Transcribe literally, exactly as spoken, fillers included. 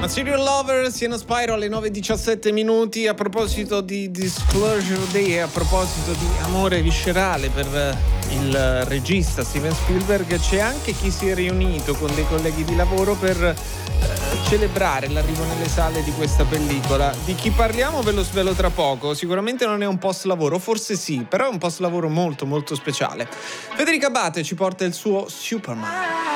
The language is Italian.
Serial Lover, Siena Spyro alle nove e diciassette minuti. A proposito di Disclosure Day, a proposito di amore viscerale per il regista Steven Spielberg, c'è anche chi si è riunito con dei colleghi di lavoro per eh, celebrare l'arrivo nelle sale di questa pellicola. Di chi parliamo ve lo svelo tra poco. Sicuramente non è un post lavoro, forse sì, però è un post lavoro molto molto speciale. Federica Abate ci porta il suo Superman.